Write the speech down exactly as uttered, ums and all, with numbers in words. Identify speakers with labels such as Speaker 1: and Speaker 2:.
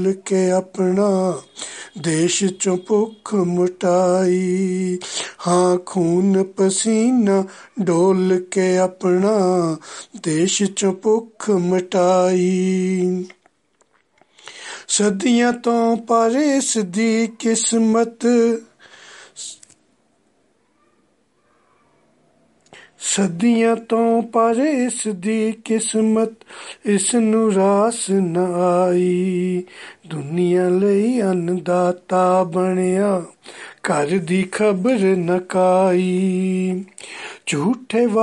Speaker 1: ਕੇ ਆਪਣਾ ਦੇਸ਼ ਚੋਂ ਭੁੱਖ ਮਿਟਾਈ। ਹਾਂ ਖੂਨ ਪਸੀਨਾ ਡੋਲ ਕੇ ਆਪਣਾ ਦੇਸ਼ ਚੋਂ ਭੁੱਖ ਮਿਟਾਈ। ਸਦੀਆਂ ਤੋਂ ਪਰ ਇਸ ਦੀ ਕਿਸਮਤ ਸਦੀਆਂ ਤੋਂ ਪਰ ਇਸ ਦੀ ਕਿਸਮਤ ਇਸ ਨੂੰ ਰਾਸ ਨਾ ਆਈ। ਦੁਨੀਆ ਲਈ ਅੰਨਦਾਤਾ ਬਣਿਆ ਘਰ ਦੀ ਖਬਰ ਨਾ ਕਾਈ। ਝੂਠੇ